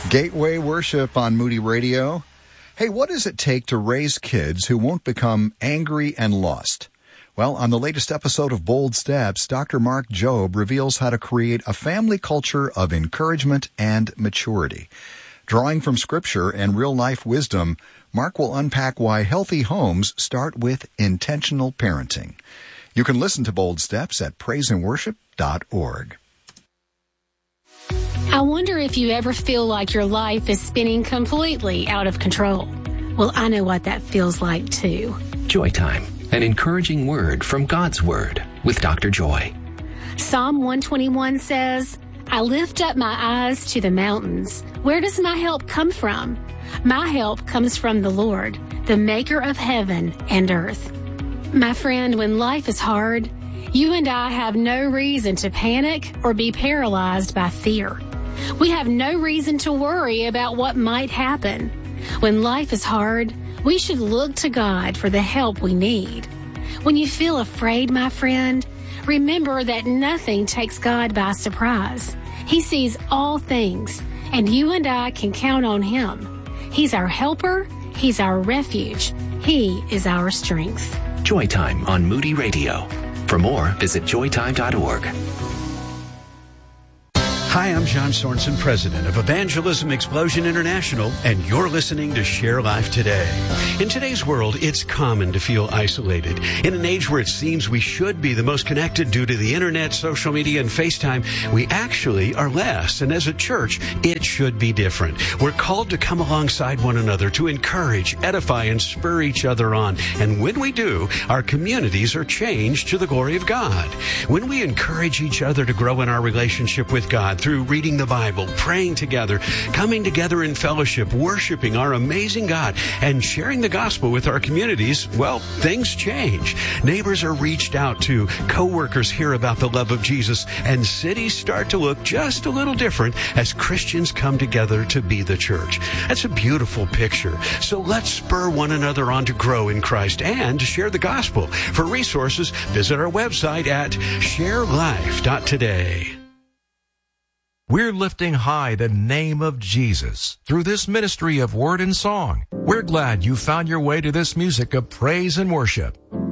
Gateway Worship on Moody Radio. Hey, what does it take to raise kids who won't become angry and lost? Well, on the latest episode of Bold Steps, Dr. Mark Jobe reveals how to create a family culture of encouragement and maturity. Drawing from Scripture and real-life wisdom, Mark will unpack why healthy homes start with intentional parenting. You can listen to Bold Steps at praiseandworship.org. I wonder if you ever feel like your life is spinning completely out of control. Well, I know what that feels like, too. Joy Time, an encouraging word from God's Word with Dr. Joy. Psalm 121 says, I lift up my eyes to the mountains. Where does my help come from? My help comes from the Lord, the maker of heaven and earth. My friend, when life is hard, you and I have no reason to panic or be paralyzed by fear. We have no reason to worry about what might happen. When life is hard, we should look to God for the help we need. When you feel afraid, my friend, remember that nothing takes God by surprise. He sees all things, and you and I can count on Him. He's our helper. He's our refuge. He is our strength. Joy Time on Moody Radio. For more, visit joytime.org. Hi, I'm John Sorensen, president of Evangelism Explosion International, and you're listening to Share Life Today. In today's world, it's common to feel isolated. In an age where it seems we should be the most connected due to the internet, social media, and FaceTime, we actually are less. And as a church, it should be different. We're called to come alongside one another to encourage, edify, and spur each other on. And when we do, our communities are changed to the glory of God. When we encourage each other to grow in our relationship with God, through reading the Bible, praying together, coming together in fellowship, worshiping our amazing God, and sharing the gospel with our communities, well, things change. Neighbors are reached out to, co-workers hear about the love of Jesus, and cities start to look just a little different as Christians come together to be the church. That's a beautiful picture. So let's spur one another on to grow in Christ and to share the gospel. For resources, visit our website at sharelife.today. We're lifting high the name of Jesus through this ministry of word and song. We're glad you found your way to this music of praise and worship.